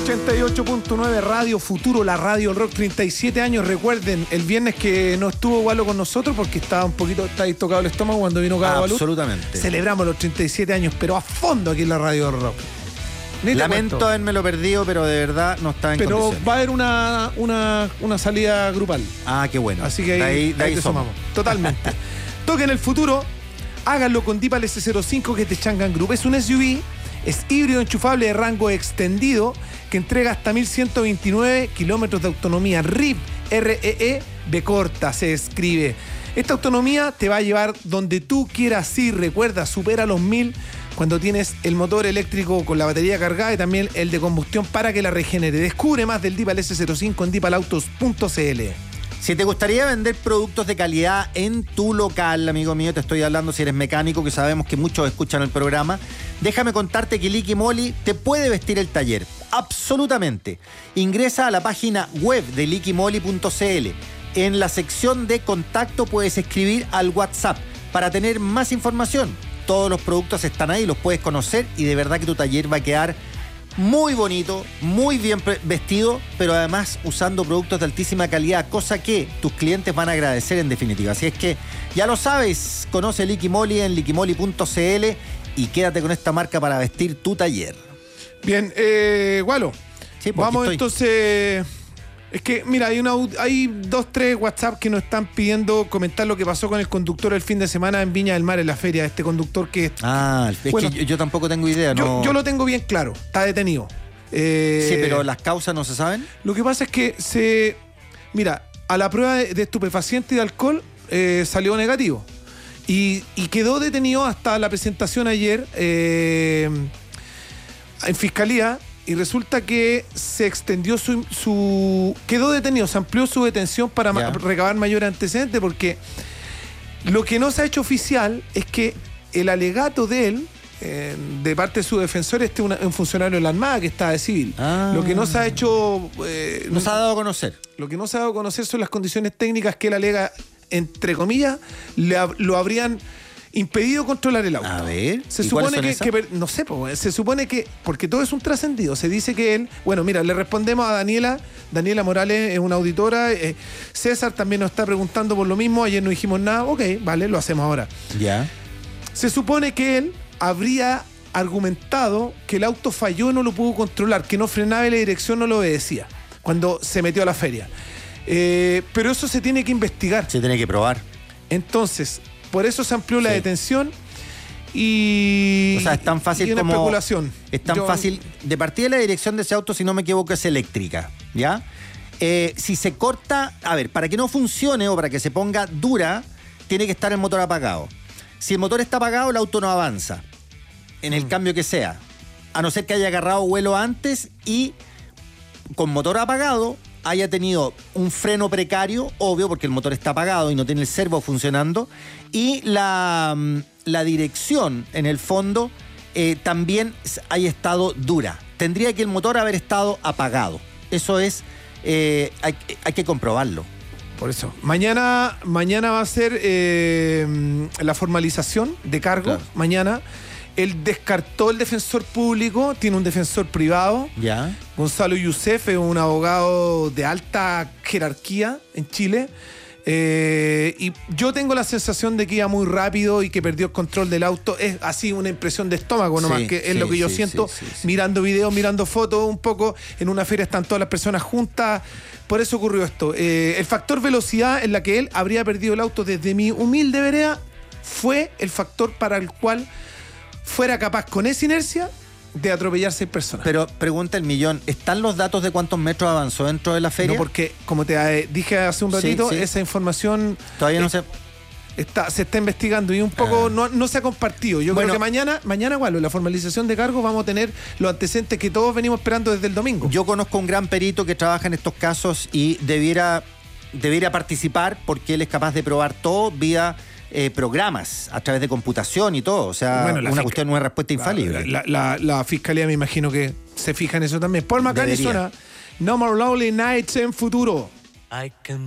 88.9 Radio Futuro, la radio del rock, 37 años. Recuerden, el viernes que no estuvo Walo con nosotros porque estaba un poquito, está ahí tocado el estómago cuando vino Gabo Balú. Absolutamente. Celebramos los 37 años, pero a fondo aquí en la radio del rock. Lamento haberme perdido, pero de verdad no estaba en condiciones. Pero va a haber una salida grupal. Ah, qué bueno. Así que ahí te sumamos. Totalmente. Toquen el futuro, háganlo con Deepal S05, que es de Changan Group. Es un SUV, es híbrido enchufable de rango extendido que entrega hasta 1129 kilómetros de autonomía. REEV, R-E-E, B corta, se escribe. Esta autonomía te va a llevar donde tú quieras ir. Recuerda, supera los 1000 cuando tienes el motor eléctrico con la batería cargada y también el de combustión para que la regenere. Descubre más del Deepal S05 en deepalautos.cl. Si te gustaría vender productos de calidad en tu local, amigo mío, te estoy hablando si eres mecánico, que sabemos que muchos escuchan el programa, déjame contarte que Liqui Moly te puede vestir el taller. Absolutamente. Ingresa a la página web de liquimoly.cl. En la sección de contacto puedes escribir al WhatsApp para tener más información. Todos los productos están ahí, los puedes conocer y de verdad que tu taller va a quedar muy bonito, muy bien vestido, pero además usando productos de altísima calidad, cosa que tus clientes van a agradecer en definitiva. Así es que ya lo sabes, conoce Liqui Moly en liquimoly.cl y quédate con esta marca para vestir tu taller. Bien, Walo, sí, vamos entonces. Es que, mira, hay 2-3 WhatsApp que nos están pidiendo comentar lo que pasó con el conductor el fin de semana en Viña del Mar, en la feria. Este conductor que... Bueno, que yo tampoco tengo idea. Yo lo tengo bien claro, está detenido. Sí, pero las causas no se saben. Lo que pasa es que mira, a la prueba de estupefaciente y de alcohol salió negativo. Y quedó detenido hasta la presentación ayer en Fiscalía. Y resulta que se extendió quedó detenido, se amplió su detención para recabar mayor antecedente, porque lo que no se ha hecho oficial es que el alegato de él, de parte de su defensor, un funcionario de la Armada que está de civil. Lo que no se ha hecho... no se ha dado a conocer. Lo que no se ha dado a conocer son las condiciones técnicas que él alega, entre comillas, lo habrían impedido controlar el auto. A ver, se supone que no sé, se supone que, porque todo es un trascendido, se dice que él, bueno, mira, le respondemos a Daniela Morales, es una auditora, César también nos está preguntando por lo mismo, ayer no dijimos nada, ok, vale, lo hacemos ahora. Ya. Se supone que él habría argumentado que el auto falló, no lo pudo controlar, que no frenaba y la dirección no lo obedecía cuando se metió a la feria. Pero eso se tiene que investigar. Se tiene que probar. Entonces, por eso se amplió la detención y... O sea, es tan fácil como... especulación. Es tan fácil. De partida de la dirección de ese auto, si no me equivoco, es eléctrica, ¿ya? Si se corta... A ver, para que no funcione o para que se ponga dura, tiene que estar el motor apagado. Si el motor está apagado, el auto no avanza, en el cambio que sea. A no ser que haya agarrado vuelo antes y con motor apagado haya tenido un freno precario, obvio, porque el motor está apagado y no tiene el servo funcionando, y la dirección, en el fondo, también haya estado dura. Tendría que el motor haber estado apagado. Eso es, hay que comprobarlo. Por eso. Mañana va a ser la formalización de cargo. Claro. Mañana. Él descartó el defensor público, tiene un defensor privado. Ya. Gonzalo Youssef es un abogado de alta jerarquía en Chile. Y yo tengo la sensación de que iba muy rápido y que perdió el control del auto. Es así una impresión de estómago nomás, que es lo que yo siento mirando videos, mirando fotos un poco. En una feria están todas las personas juntas. Por eso ocurrió esto. El factor velocidad en la que él habría perdido el auto, desde mi humilde vereda, fue el factor para el cual fuera capaz con esa inercia de atropellar 6 personas. Pero pregunta el millón, ¿están los datos de cuántos metros avanzó dentro de la feria? No, porque como te dije hace un ratito, esa información todavía no se está investigando y un poco no se ha compartido. Yo creo que mañana igual, en la formalización de cargos vamos a tener los antecedentes que todos venimos esperando desde el domingo. Yo conozco un gran perito que trabaja en estos casos y debiera participar, porque él es capaz de probar todo vía programas a través de computación y todo. O sea, una cuestión, una respuesta infalible. La fiscalía me imagino que se fija en eso también. Paul McCartney suena No More Lonely Nights en Futuro. I can